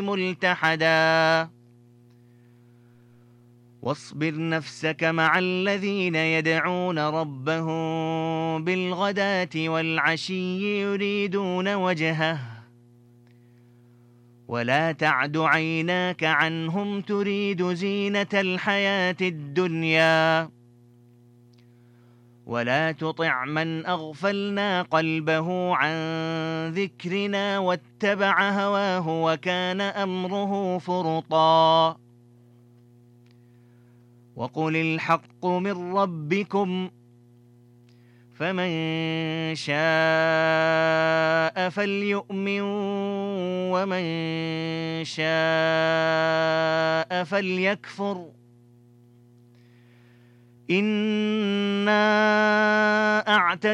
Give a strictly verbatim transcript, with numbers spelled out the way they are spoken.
ملتحدا واصبر نفسك مع الذين يدعون ربهم بالغداة والعشي يريدون وجهه ولا تعد عيناك عنهم تريد زينة الحياة الدنيا ولا تطع من أغفلنا قلبه عن ذكرنا واتبع هواه وكان أمره فرطا وقل الحق من ربكم فمن شاء فليؤمن ومن شاء فليكفر إنا أعتدنا